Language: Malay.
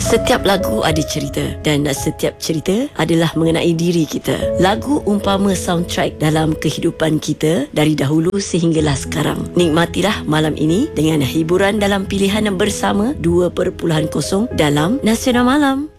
Setiap lagu ada cerita dan setiap cerita adalah mengenai diri kita. Lagu umpama soundtrack dalam kehidupan kita dari dahulu sehinggalah sekarang. Nikmatilah malam ini dengan hiburan dalam pilihan bersama 2.0 dalam Nasional Malam.